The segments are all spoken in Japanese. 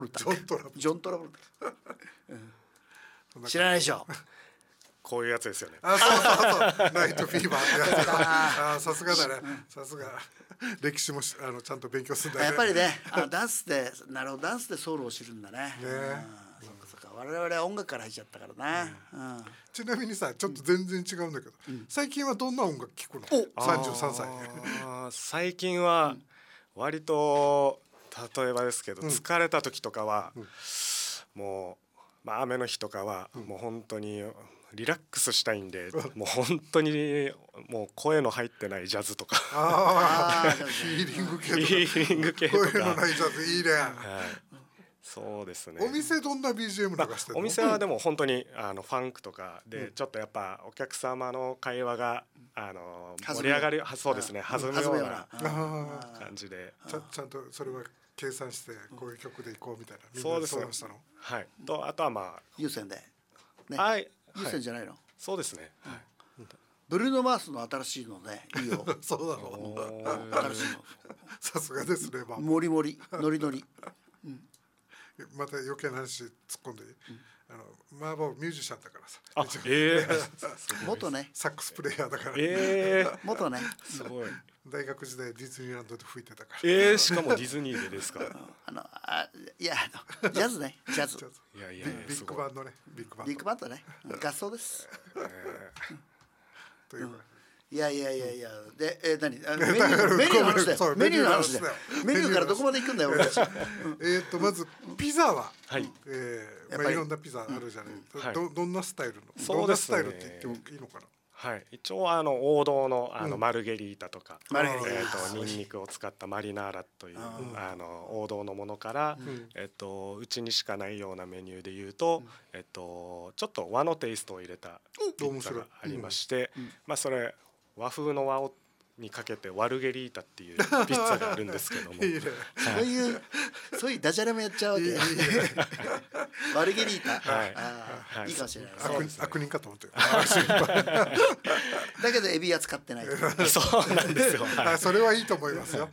ジョン・トラボルタ。 ジョン・トラボルタ、知らないでしょ。 こういうやつですよね。 そうそうナイトフィーバーってやつだ。さすがだね、さすが歴史もちゃんと勉強するんだね。 やっぱりね、ダンスでなるほど、ダンスでソウルを知るんだね。そっかそっか、我々は音楽から入っちゃったからな。 ちなみにさ、ちょっと全然違うんだけど、最近はどんな音楽聴くの？33歳。 最近は割と例えばですけど、疲れた時とかはもう、雨の日とかはもう本当にリラックスしたいんで、もう本当にもう声の入ってないジャズとかヒーリング系とか。 ヒーリング系とか、 声のないジャズいいね。 そうですね。 お店どんな BGM 流してるの？ お店はでも本当にファンクとかで、ちょっとやっぱお客様の会話が盛り上がる、そうですね、弾むような感じで、 ちゃんとそれは計算してこういう曲でいこうみたいな。 そうですね。はい。とあとは優先で、 はい。 優先じゃないの？ そうですね。 ブルーノ・マースの新しいのね、いいよ。 そうなの。 新しいの。 さすがですね。 もりもり、ノリノリ。 また余計な話突っ込んでいい？マーボーミュージシャンだからさ。 元ね。 サックスプレイヤーだから。 元ね。 すごい。 大学時代ディズニーランドで吹いてたから。 しかもディズニーでですか？ いや、ジャズね、ジャズ。 いやビッグバンドね、ビッグバンド。 ビッグバンドね、合奏です。 という。 いや、で、何？メニューの話だよ。メニューの話だよ。メニューからどこまで行くんだよ、俺たち。 まずピザは、いろんなピザあるじゃない。どんなスタイルの？どんなスタイルって言ってもいいのかな？ はい、一応王道のマルゲリータとか、ニンニクを使ったマリナーラという王道のものから、うちにしかないようなメニューでいうと、ちょっと和のテイストを入れたピッツァがありまして、それ和風の和にかけてワルゲリータっていうピッツァがあるんですけども、 そういうダジャレもやっちゃうわけ。ワルゲリータ、いいかもしれない。 悪人かと思ってる。 だけどエビは使ってない。 そうなんですよ。 それはいいと思いますよ。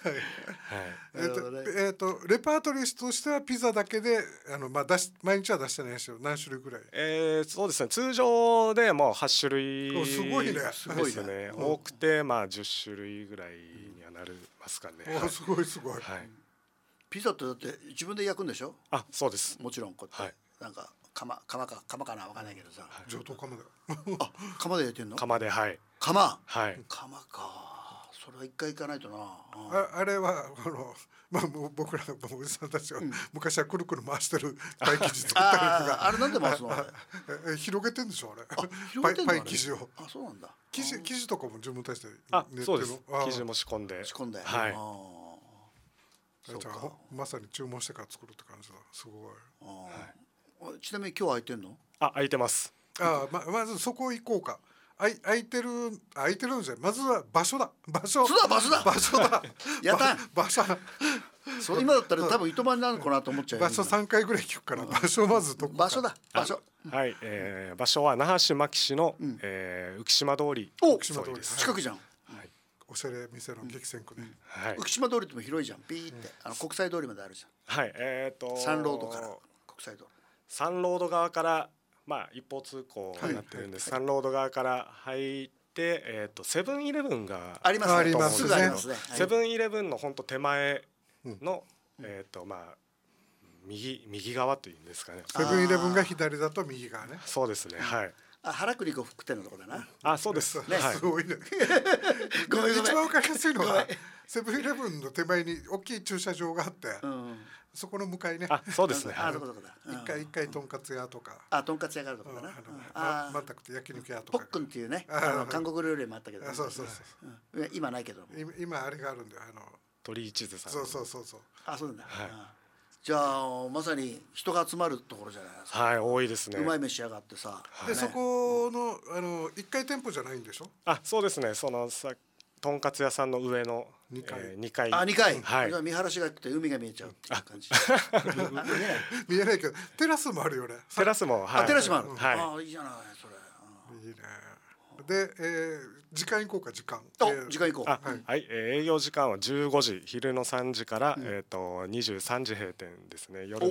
レパートリーとしてはピザだけで毎日は出してないですよ。何種類ぐらい？ そうですね。通常でもう8種類すごいね。 ですね。多くて10種類ぐらいにはなりますかね。 すごいすごい。 ピザってだって自分で焼くんでしょ？ そうです。 もちろんこうやってなんか釜かな、わかんないけどさ。 上等釜だよ。 釜で焼いてんの？ 釜で、はい。 釜か。それは一回行かないとな。 あれは僕らのおじさんたちは昔はくるくる回してるパイ生地作ったりとか。 あれなんで回すの？ 広げてんでしょあれ。パイ生地を。 そうなんだ。 生地とかも自分たちでそうです。生地も仕込んで。はい。 じゃあまさに注文してから作るって感じだ。すごい。ちなみに今日空いてんの？ 空いてます。 まずそこ行こうか。空いてるんじゃない。まずは場所だ。場所だ。 やった。 場所。 そう今だったら多分糸満になるのかなと思っちゃう。 場所3回ぐらい聞くから場所まずどこ？ 場所だ。場所。 はい。場所は那覇市牧市の浮島通り。 近くじゃん。 おしゃれ店の激戦区で。 浮島通りっても広いじゃん。ピーって国際通りまであるじゃん。 はい。 サンロードから国際通り。 サンロード側から一方通行になってるんです。サンロード側から入ってセブンイレブンがありますね。 セブンイレブンの本当手前の右側というんですかね。 セブンイレブンが左だと右側ね。 そうですね。はい。 原栗子福店のとこだな。 そうです。 すごいね。一番わかりやすいのはセブンイレブンの手前に大きい駐車場があって、そこの向かいね。 そうですね。 一回とんかつ屋とか。 とんかつ屋があるとこだな。全くて焼肉屋とか。 ポックンっていうね、韓国料理もあったけど。 そう。 今ないけど。 今あれがあるんだよ。 鳥居地図さん。 そう。 そうなんだ。じゃあまさに人が集まるところじゃないですか。 はい、多いですね。 うまい飯屋があってさ。 でそこの1階店舗じゃないんでしょ？ そうですね。そのとんかつ屋さんの上の2階。 2階。 はい。 見晴らしが良くて海が見えちゃうっていう感じ。 見えないけどテラスもあるよね。 テラスも。 テラスもある。 はい。 いいじゃないそれ。 いいね。 で、時間行こうか時間。 時間行こう。 はい、営業時間は15時昼の3時から23時閉店ですね。夜